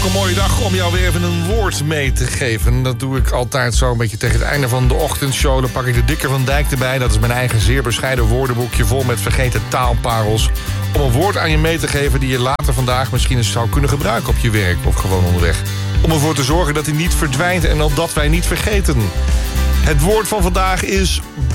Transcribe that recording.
Ook een mooie dag om jou weer even een woord mee te geven. Dat doe ik altijd zo een beetje tegen het einde van de ochtendshow. Dan pak ik de Dikker van Dijk erbij. Dat is mijn eigen zeer bescheiden woordenboekje vol met vergeten taalparels. Om een woord aan je mee te geven die je later vandaag misschien eens zou kunnen gebruiken op je werk of gewoon onderweg. Om ervoor te zorgen dat hij niet verdwijnt en dat wij niet vergeten. Het woord van vandaag is